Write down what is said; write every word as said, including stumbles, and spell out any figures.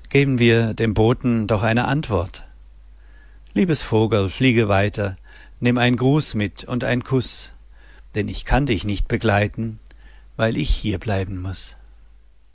Geben wir dem Boten doch eine Antwort. Liebes Vogel, fliege weiter, nimm einen Gruß mit und einen Kuss, denn ich kann dich nicht begleiten, weil ich hier bleiben muß.